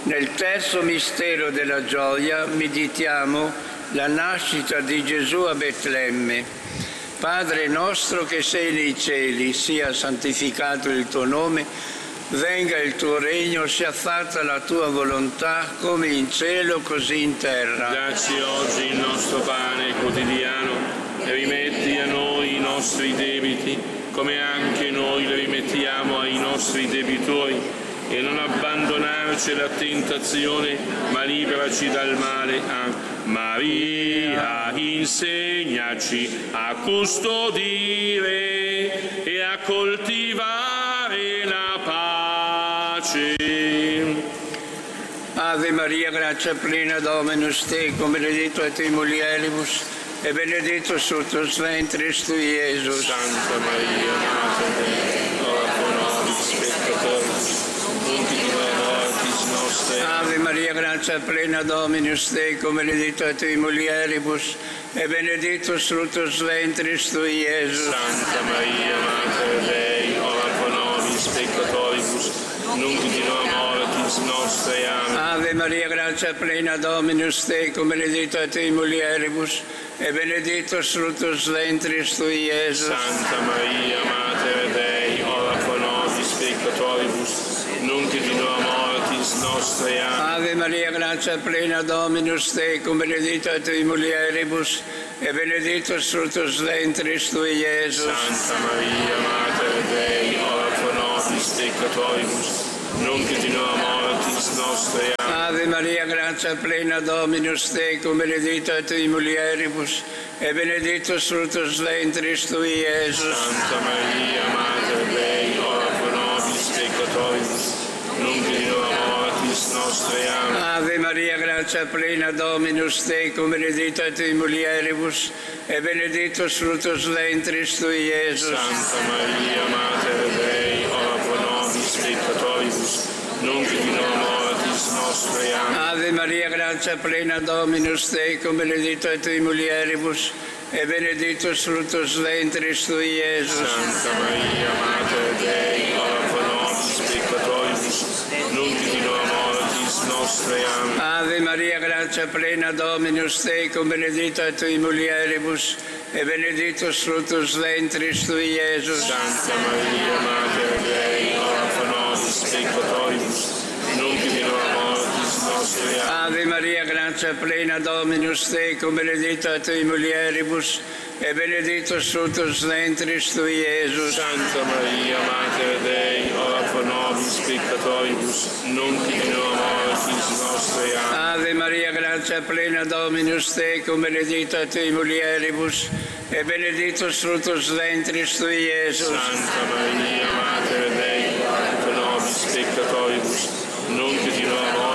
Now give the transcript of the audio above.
Nel terzo mistero della gioia meditiamo la nascita di Gesù a Betlemme. Padre nostro che sei nei cieli, sia santificato il tuo nome, venga il tuo regno, sia fatta la tua volontà, come in cielo così in terra. Dacci oggi il nostro pane quotidiano e rimetti a noi i nostri debiti, come anche noi li rimettiamo ai nostri debitori. E non abbandonarci alla tentazione, ma liberaci dal male. Maria, insegnaci a custodire e a coltivare la pace. Ave Maria, grazia plena, Dominus tecum, benedicta et in mulieribus, e benedetto fructus ventris tui, Iesus. Santa Maria, Mater Dei, ora pro nobis peccatoribus, nunc et in hora mortis nostre. Ave Maria, grazia plena, Dominus tecum, benedicta et in mulieribus, e benedetto fructus ventris tui, Iesus. Santa Maria, Mater Dei, ora pro nobis peccatoribus, nunc et in hora mortis nostre. Amen. Ave Maria, grazia plena, Dominus tecum, benedicta et in mulieribus, e benedetto fructus ventris tui, Iesus. Santa Maria, Mater Dei, ora pro nobis peccatoribus, nunc et in hora mortis nostre. Amen. Ave Maria, grazia plena, Dominus tecum, benedicta et in mulieribus, e benedetto fructus ventris tui, Iesus. Santa Maria, Mater Dei, ora pro nobis peccatoribus, nunc et in hora mortis nostre. Ave Maria, grazia plena, Dominus tecum, benedicta et in mulieribus, e benedetto fructus ventris tui, Iesus. Santa Maria, Mater Dei, ora pro nobis peccatoribus, nunc et in hora mortis nostre. Amen. Ave Maria, grazia plena, Dominus tecum, benedicta et in mulieribus, e benedetto fructus ventris tui, Iesus. Santa Maria, Mater Dei, ora pro nobis peccatoribus, nunc et in hora mortis nostre. Amen. Ave Maria, grazia plena, Dominus tecum, benedicta et in mulieribus, e benedetto fructus ventris tui, Iesus. Santa Maria, Mater Dei, ora pro nobis peccatoribus, nunc et in hora mortis nostre. Amen. Ave Maria, grazia plena, Dominus tecum, benedicta et in mulieribus, e benedetto fructus ventris tui, Iesus. Santa Maria, Mater Dei, ora pro nobis peccatoribus, nunc et in hora mortis nostre. Amen. Ave Maria, grazia plena, Dominus tecum, benedicta et in mulieribus, e benedetto fructus ventris tui, Iesus. Santa Maria, Mater Dei, ora pro nobis peccatoribus, nunc et in hora mortis nostre. Amen. Ave Maria, grazia plena, Dominus tecum, benedicta et in mulieribus, e benedetto fructus ventris tui, Iesus. Santa Maria, Mater